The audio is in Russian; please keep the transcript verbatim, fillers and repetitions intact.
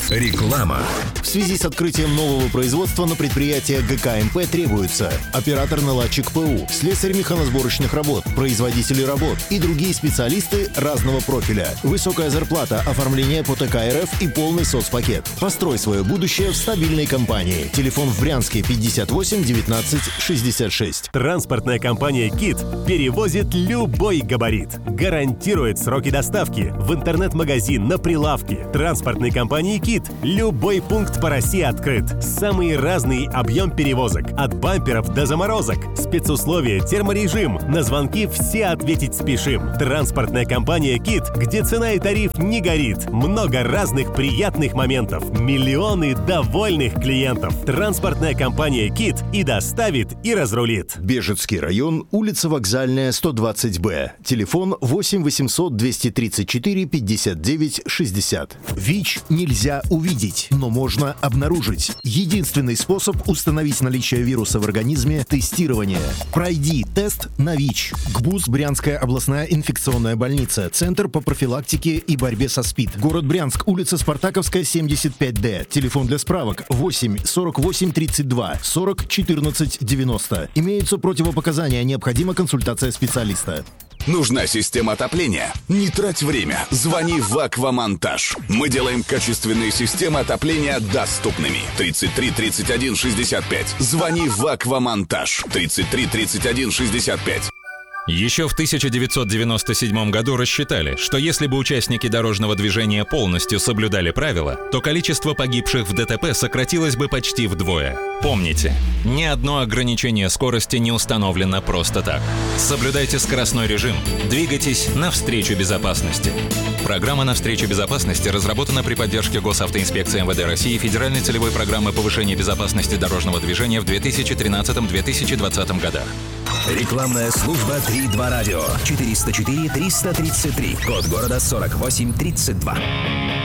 Реклама. В связи с открытием нового производства на предприятие ГК-МП требуется оператор-наладчик ПУ, слесарь механосборочных работ, производители работ и другие специалисты разного профиля. Высокая зарплата, оформление по ТК РФ и полный соцпакет. Построй свое будущее в стабильной компании. Телефон в Брянске пятьдесят восемь девятнадцать шестьдесят шесть. Транспортная компания «Кит» перевозит любой габарит. Гарантирует сроки доставки в интернет-магазин, на прилавке. Транспортной компании «Кит» любой пункт по России открыт. Самый разный объем перевозок. От бамперов до заморозок. Спецусловия, терморежим. На звонки все ответить спешим. Транспортная компания «Кит», где цена и тариф не горит. Много разных приятных моментов. Миллионы довольных клиентов. Транспортная компания «Кит» и доставит, и разрулит. Бежецкий район, улица Вокзальная, сто двадцать Б. Телефон восемь восемьсот двести тридцать четыре пятьдесят девять шестьдесят. ВИЧ нельзя увидеть, но можно обнаружить. Единственный способ установить наличие вируса в организме – тестирование. Пройди тест на ВИЧ. ГБУЗ Брянская областная инфекционная больница. Центр по профилактике и борьбе со СПИД. Город Брянск, улица Спартаковская, семьдесят пять Д. Телефон для справок восемь сорок восемь тридцать два сорок четырнадцать девяносто. Имеются противопоказания, необходима консультация специалиста. Нужна система отопления? Не трать время. Звони в «Аквамонтаж». Мы делаем качественные системы отопления доступными. тридцать три тридцать один шестьдесят пять. Звони в «Аквамонтаж». тридцать три тридцать один шестьдесят пять. Еще в тысяча девятьсот девяносто седьмом году рассчитали, что если бы участники дорожного движения полностью соблюдали правила, то количество погибших в ДТП сократилось бы почти вдвое. Помните, ни одно ограничение скорости не установлено просто так. Соблюдайте скоростной режим, двигайтесь навстречу безопасности. Программа «Навстречу безопасности» разработана при поддержке Госавтоинспекции МВД России и Федеральной целевой программы повышения безопасности дорожного движения в две тысячи тринадцатом — две тысячи двадцатом годах. Рекламная служба три два радио. четыреста четыре триста тридцать три. Код города сорок восемь тридцать два.